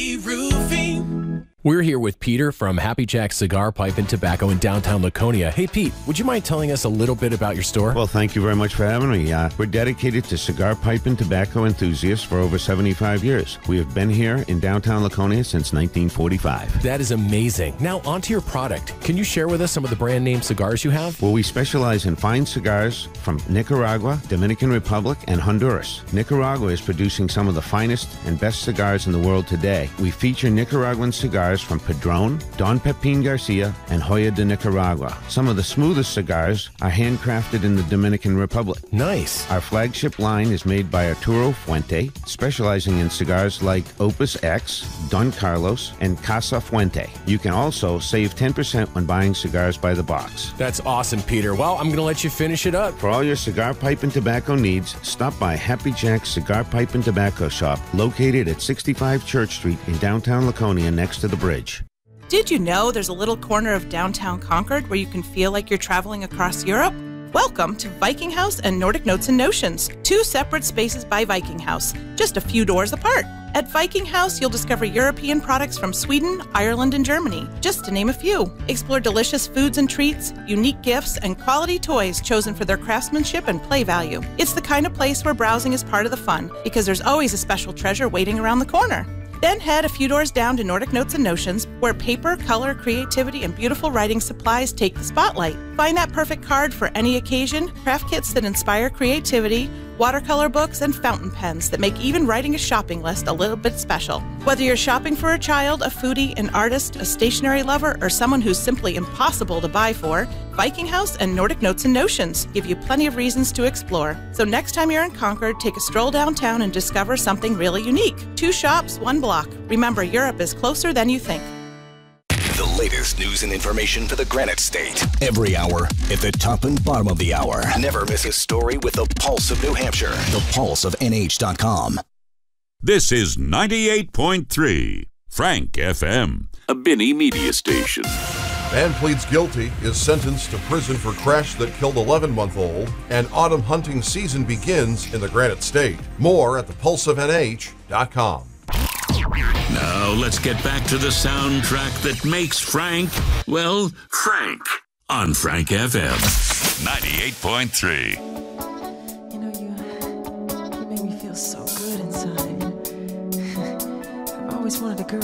Roofing. We're here with Peter from Happy Jack Cigar, Pipe, and Tobacco in downtown Laconia. Hey, Pete, would you mind telling us a little bit about your store? Well, thank you very much for having me. We're dedicated to cigar, pipe, and tobacco enthusiasts for over 75 years. We have been here in downtown Laconia since 1945. That is amazing. Now, onto your product. Can you share with us some of the brand name cigars you have? Well, we specialize in fine cigars from Nicaragua, Dominican Republic, and Honduras. Nicaragua is producing some of the finest and best cigars in the world today. We feature Nicaraguan cigars from Padron, Don Pepin Garcia, and Joya de Nicaragua. Some of the smoothest cigars are handcrafted in the Dominican Republic. Nice. Our flagship line is made by Arturo Fuente, specializing in cigars like Opus X, Don Carlos, and Casa Fuente. You can also save 10% when buying cigars by the box. That's awesome, Peter. Well, I'm going to let you finish it up. For all your cigar, pipe, and tobacco needs, stop by Happy Jack's Cigar, Pipe, and Tobacco Shop, located at 65 Church Street in downtown Laconia next to the bridge. Did you know there's a little corner of downtown Concord where you can feel like you're traveling across Europe? Welcome to Viking House and Nordic Notes and Notions, two separate spaces by Viking House, just a few doors apart. At Viking House, you'll discover European products from Sweden, Ireland, and Germany, just to name a few. Explore delicious foods and treats, unique gifts, and quality toys chosen for their craftsmanship and play value. It's the kind of place where browsing is part of the fun, because there's always a special treasure waiting around the corner. Then head a few doors down to Nordic Notes and Notions, where paper, color, creativity, and beautiful writing supplies take the spotlight. Find that perfect card for any occasion, craft kits that inspire creativity, watercolor books, and fountain pens that make even writing a shopping list a little bit special. Whether you're shopping for a child, a foodie, an artist, a stationery lover, or someone who's simply impossible to buy for, Viking House and Nordic Notes and Notions give you plenty of reasons to explore. So next time you're in Concord, take a stroll downtown and discover something really unique. 2 shops, 1 block. Remember, Europe is closer than you think. The latest news and information for the Granite State. Every hour at the top and bottom of the hour. Never miss a story with the Pulse of New Hampshire. The Pulse of NH.com. This is 98.3 Frank FM, a Binney media station. Man pleads guilty, is sentenced to prison for crash that killed 11-month-old, and autumn hunting season begins in the Granite State. More at thepulseofnh.com. Now let's get back to the soundtrack that makes Frank, well, Frank, on Frank FM 98.3.